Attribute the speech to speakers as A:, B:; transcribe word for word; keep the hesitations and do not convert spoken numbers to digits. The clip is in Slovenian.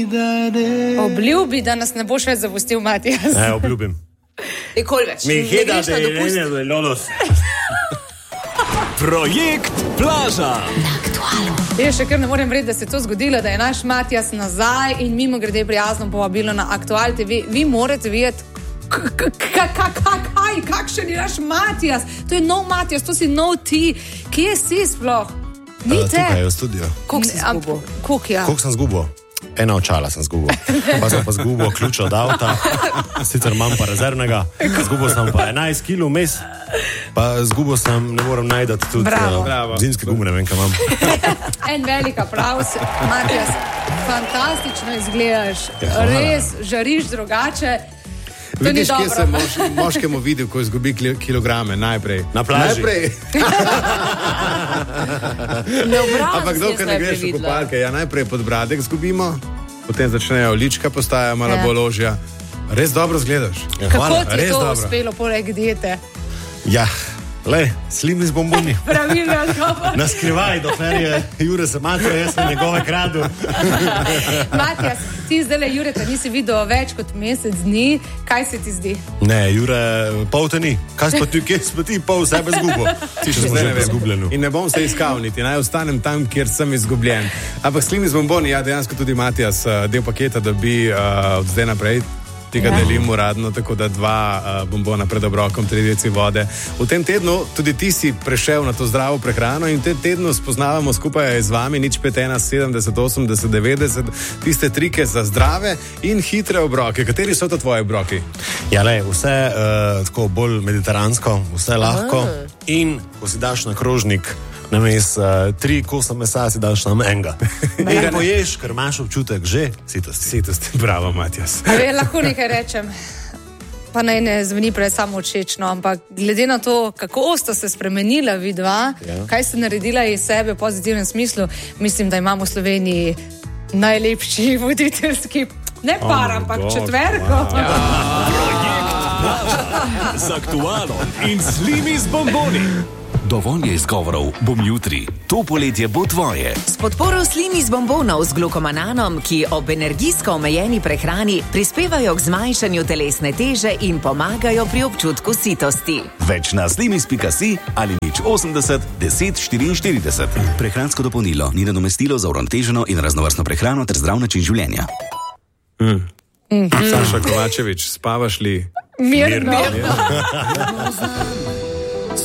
A: Obljubi, da nas ne boš več zapustil, Matijas.
B: Ne, obljubim.
A: Nikoli več.
B: Mi heda, da je ne, ne, lolos.
C: Projekt Plaža.
A: Na Aktualu. Jaz še kar ne morem reči, da se to zgodilo, da je naš Matijas nazaj in mimo grede prijazno povabilo na Aktual T V. Vi morate videti, kaj, kakšen je naš Matijas. To je nov Matijas, to si nov ti. Kje si sploh? Ni te.
D: Tukaj je v studio.
A: Koliko si zgubil? Koliko ja?
D: Koliko sem zgubil? Ena očala sem zgubil. Pa sem pa zgubil ključ od avta. Sicer imam pa rezervnega. Zgubil sem pa enajst kilogramov mes. Pa zgubil sem, ne moram najdati tudi
A: Bravo.
D: uh, zimske gume, ne vem, kaj imam.
A: En velik aplauz, Matijas. Fantastično izgledaš. Res žariš drugače. To
E: Vidiš,
A: ni
E: kje
A: dobro.
E: sem mož, moškemu videl, ko izgubi kilograme, najprej.
D: Na plaži.
E: Najprej.
F: Ne obrazi
E: Ampak dokaj ne greš v kopalke, ja, najprej podbradek zgubimo, potem začnejo lička, postaja malo
A: Ja.
E: bolj ožja. Res dobro zgledaš.
A: Kako ti je
E: Res
A: to
E: dobro.
A: uspelo poleg diete?
D: Ja, le, slimi z bomboni.
A: Pravilno odgovor.
D: Na skrivaj, dokler je Jure se matra, jaz sem njegove kradu.
A: Matijas, ti zdaj le Jureta nisi videl več kot mesec dni. Kaj se ti zdi?
D: Ne, Jure, pol te ni. Kaj smo ti, kje smo ti, pol sebe zgubo. Ti še smo
E: Zdaj
D: že
E: ne vem.
D: izgubljeni.
E: In ne bom se iskal niti, naj ostanem tam, kjer sem izgubljen. Ampak slimi z bomboni, ja, dejansko tudi Matijas uh, del paketa dobi uh, od zdaj naprej. Tega ja. delim uradno, tako da dva uh, bombona pred obrokom, tri deci vode. V tem tednu tudi ti si prešel na to zdravo prehrano in v tem tednu spoznavamo skupaj z vami nič pet ena sedemdeset osemdeset devetdeset tiste trike za zdrave in hitre obroke. Kateri so to tvoji obroki?
D: Ja, le, vse uh, tako bolj mediteransko, vse lahko. In ko si daš na krožnik namesto uh, tri kosa mesa, si daš samo enega. In poješ, ker imaš občutek že sitosti.
E: Sitosti, bravo, Matijas.
A: A ve, lahko nekaj rečem. Pa naj ne zveni prej samo všečno, ampak glede na to, kako sta se spremenila vidva, ja. kaj ste naredila iz sebe v pozitivnem smislu, mislim, da imamo v Sloveniji najlepši voditeljski, ne par, oh ampak God, četverko. Wow. Ja.
C: Projekt Plaža. Z Aktualom in slimi z bomboni. Dovolj je izgovorov, bom jutri. To poletje bo tvoje.
F: S podporo slimi z bombonov z glukomananom, ki ob energijsko omejeni prehrani prispevajo k zmanjšanju telesne teže in pomagajo pri občutku sitosti.
C: Več na slimis pika si ali nič osemdeset deset štiriinštirideset. Prehransko dopolnilo ni nadomestilo za uravnoteženo in raznovrstno prehrano ter zdrav način življenja.
E: Mm. Mm-hmm. Saša Kovačevič, spavaš li?
A: Mirno.
E: Mirno.